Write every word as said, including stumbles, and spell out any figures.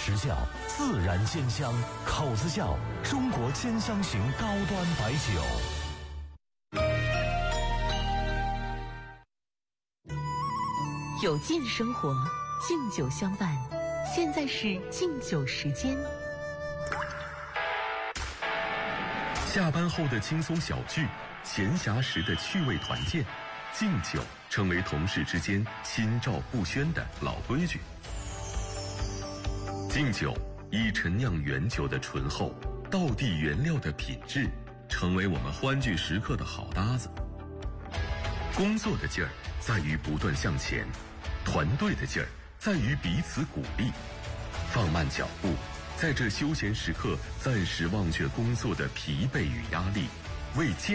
时效，自然兼香。口子窖，中国兼香型高端白酒。 有劲生活，敬酒相伴。现在是敬酒时间。 下班后的轻松小聚，闲暇时的趣味团建，敬酒成为同事之间心照不宣的老规矩。敬酒以陈酿原酒的醇厚，道地原料的品质，成为我们欢聚时刻的好搭子。工作的劲儿在于不断向前，团队的劲儿在于彼此鼓励。放慢脚步，在这休闲时刻暂时忘却工作的疲惫与压力，为